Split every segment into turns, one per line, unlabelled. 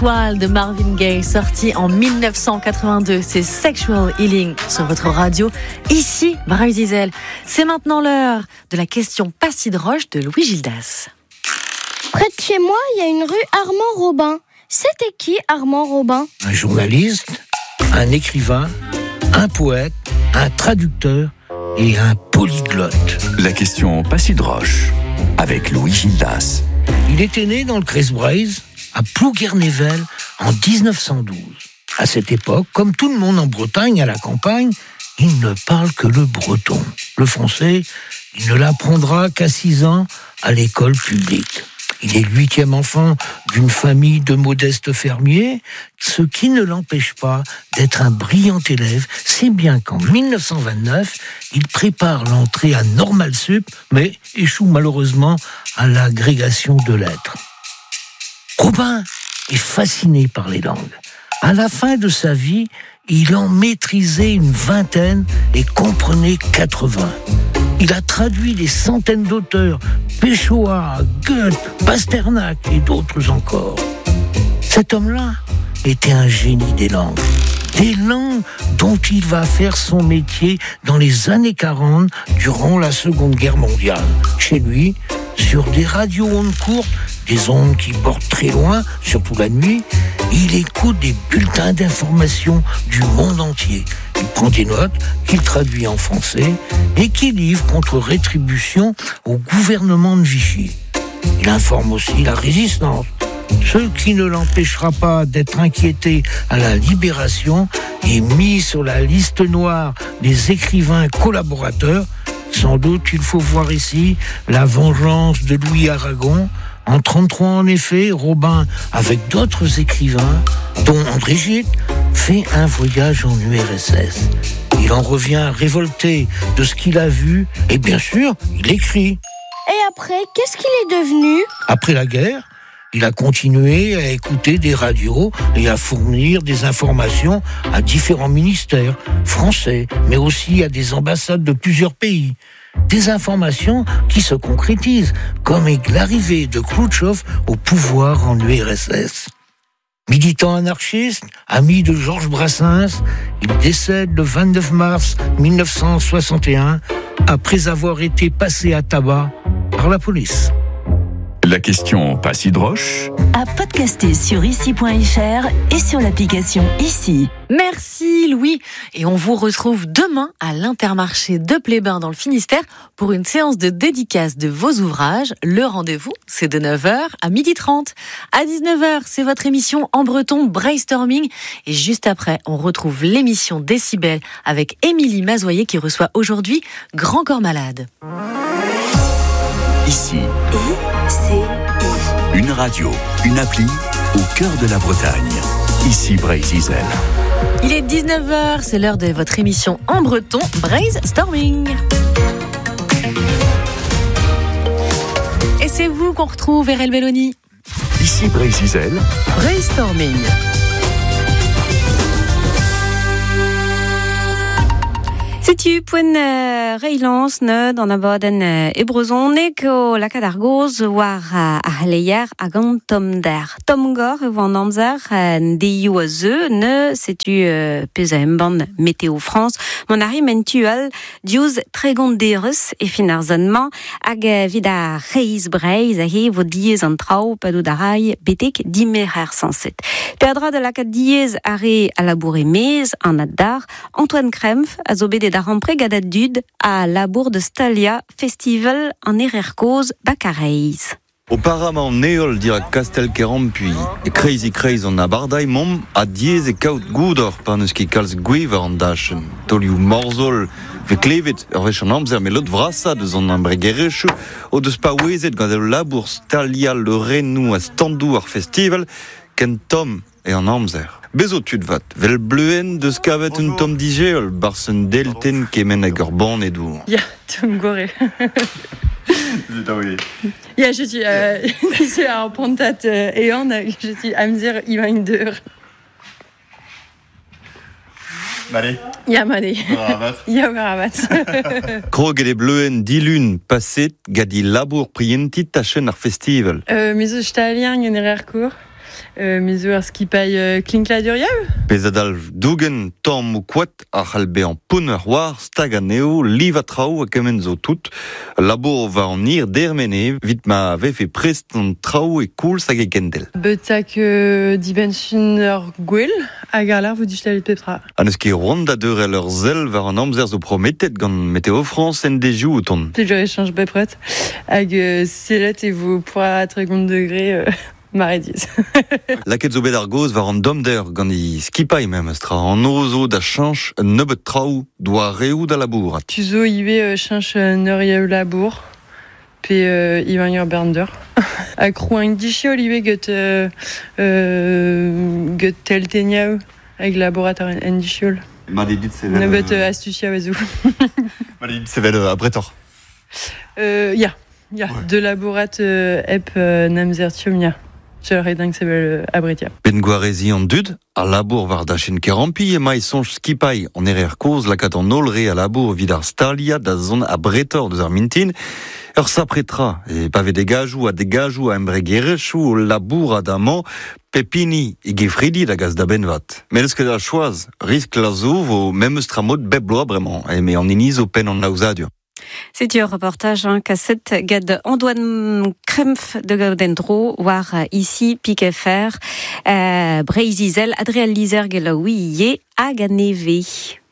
Wild de Marvin Gaye, sorti en 1982. C'est Sexual Healing sur votre radio. Ici, Bryce Diesel. C'est maintenant l'heure de la question pas si droche de Louis Gildas.
Près de chez moi, il y a une rue Armand Robin. C'était qui, Armand Robin ?
Un journaliste, un écrivain, un poète, un traducteur et un polyglotte.
La question pas si droche avec Louis Gildas.
Il était né dans le Creuse-Braise, à Plouguer-Nével, en 1912. À cette époque, comme tout le monde en Bretagne, à la campagne, il ne parle que le breton. Le français, il ne l'apprendra qu'à 6 ans à l'école publique. Il est 8e enfant d'une famille de modestes fermiers, ce qui ne l'empêche pas d'être un brillant élève, si bien qu'en 1929, il prépare l'entrée à Normal Sup, mais échoue malheureusement à l'agrégation de lettres. Robin est fasciné par les langues. À la fin de sa vie, il en maîtrisait une vingtaine et comprenait 80. Il a traduit des centaines d'auteurs, Péchoa, Goethe, Pasternak et d'autres encore. Cet homme-là était un génie des langues dont il va faire son métier dans les années 40 durant la Seconde Guerre mondiale. Chez lui, sur des radio-ondes courtes, des ondes qui portent très loin, surtout la nuit, il écoute des bulletins d'information du monde entier. Il prend des notes qu'il traduit en français et qu'il livre contre rétribution au gouvernement de Vichy. Il informe aussi la résistance, ce qui ne l'empêchera pas d'être inquiété à la Libération et mis sur la liste noire des écrivains collaborateurs. Sans doute, il faut voir ici la vengeance de Louis Aragon. En 1933, en effet, Robin, avec d'autres écrivains, dont André Gide, fait un voyage en URSS. Il en revient révolté de ce qu'il a vu et bien sûr, il écrit.
Et après, qu'est-ce qu'il est devenu ?
Après la guerre, il a continué à écouter des radios et à fournir des informations à différents ministères français, mais aussi à des ambassades de plusieurs pays. Des informations qui se concrétisent, comme avec l'arrivée de Khrouchtchev au pouvoir en URSS. Militant anarchiste, ami de Georges Brassens, il décède le 29 mars 1961 après avoir été passé à tabac par la police.
La question pas si droche
à podcaster sur ici.fr et sur l'application Ici.
Merci Louis. Et on vous retrouve demain à l'Intermarché de Plébin dans le Finistère pour une séance de dédicace de vos ouvrages. Le rendez-vous, c'est de 9h à 12h30. À 19h, c'est votre émission en breton Brainstorming. Et juste après, on retrouve l'émission Décibel avec Émilie Mazoyer qui reçoit aujourd'hui Grand Corps Malade.
Ici. Une radio, une appli au cœur de la Bretagne. Ici Bryce Diesel.
Il est 19h, c'est l'heure de votre émission en breton Brainstorming. Et c'est vous qu'on retrouve, RL Belloni.
Ici Bryce Diesel.
Brainstorming.
Setu poen reilans ne dan abaden ebrezonek o lakad ar goz war a haleier hag an tom der. Tom gor van amzer deioù a zeu ne setu pez a emban Météo France. Mon ari mentual diouz tregont derus e fin ar zonman hag vid a reiz breiz a he vo diez an trao padou da rai betek dimer ar sanset. Perdra de lakad diez are a laboure mez an addar Antoine Krempf a zo bet ar ampre gadat dud a labour de Stalia Festival en ererkoz bakareiz.
Auparavant, neol dira Castelkeram puis Crazy on a bardai mom a diez e kaut goudor pan eus ki kalz gwever an dachen. Toliou morzol ve klevet ur vech an amzer me lot vrasa de zon an bregerechou o deus pa wezet gant el labour Stalia le renou a standou ar festival ken tom e an amzer. Bezo tud vat, vel bleuen deus kavet un tom dijeol barsen delten kemen hag ur ban edou.
Ya, tom gore. Ja, je suis à pontat ean, je suis amzer ivan deur.
Mane.
Ja, mane.
Rabat.
Ja, rabat.
Krog e bleuen dilun paset gadi labour prientit tachen ar festival.
Mais je t'ai allé en erreur court. Mizo ar skipai klinkladuriav.
Pezadal dougen tamm ou kwat a c'halbe an poner war staganeo livatrao a kemenzo tout. Labour va en ir dermene vit ma vefe prest an trao e koul sag e kendel.
Betak dibensun ur gwell hag ar lar vo dislavet peptra.
An eus ket ronda deurel ur zel war an amzer zo prometet gant Météo France en deju ou ton.
Te jo echange bepret hag selet e vo poa 30 degré marediz.
Laket zo bet ar goz war an domder gant i skipai mem astra an ozo da chanch un nebeut traoù doa reoù da labourat.
Tu zo ive chanch neur yev labour pe ivan ur bernder. A krouan dichiol ive get telteniaou hag laborat en dichiol.
Madedit sevel...
Nebeut astucia oazou.
Madedit sevel a bretor.
Ya, de laborat ep namzertium ya. Sur redingue sevel abretia.
Ben gwarezi an dud, a labour var da chen kerampi e mai sonj skipai an erer koz lakat an olre a labour vid ar stalia da zon a bretor deus ar mintin. Ur sapretra, e pave degajou a embregerechou o labour a daman, pepini e gefridi da gaz da benvat. Men eus ket a choaz, risk la zo vo mem eus tramod bebloa bremañ, me an iniz o pen an laouzadur.
C'est un reportage cassette gad Antoine Krempf de Gaudendro war ici Pique Fer Breizizel Adriel Lizer Gelaouiye Aganeve.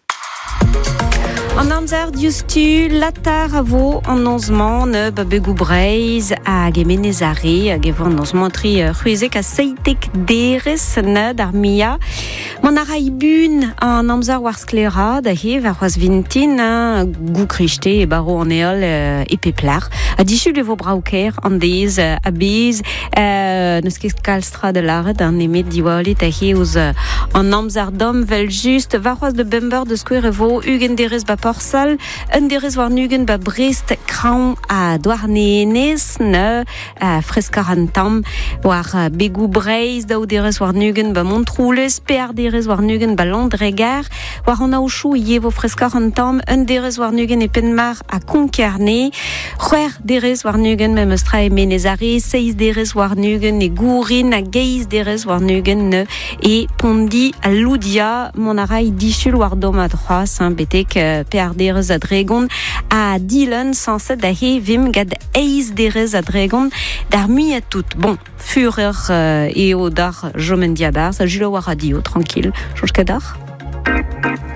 En amzer diustu latar avo an nozman neub begou breiz a gemenezare a gevo an nozman tri c'huezek a seitek derez neud ar mia. Man a raibun an amzer war sklera da he var c'hoaz vintin gou kriste e baro an eol e peplar. A dichu levo brauker an dez a bez neus ket kalstra de laret an emet diwaolet a he ouz an amzer dom vel just var c'hoaz de bember de skouer evo ugen derez ba porsal, un derez war nugen ba Brest kraon a douarnenez ne freskar an tam war begou breiz da o derez war nugen ba Montroulez, per derez war nugen ba Landregar, war an aochou yevo freskar an tam, un derez war nugen e penmar a Konkerne, c'hwer derez war nugen mem eustra e menezare, 6 derez war nugen e gourin a geiz derez war nugen ne e pondi a Loudia, mon arai dichul war dom a droaz, betek per derez a dregon a Dylan sanset da he vim gad eiz derez a dregon dar mui a tout. Bon, fureur eo dar jomen diabar, sa julo war radio, tranquille, jonj kadar.